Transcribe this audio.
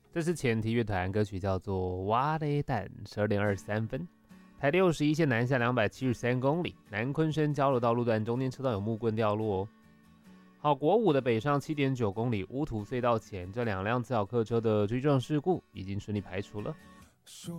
这是前提乐团歌曲，叫做《哇嘞蛋》，12:23。台61线南下273公里，南昆生交流道路段中间车道有木棍掉落哦。好，国5的北上7.9公里乌土隧道前，这2辆自小客车的追撞事故已经顺利排除了。 说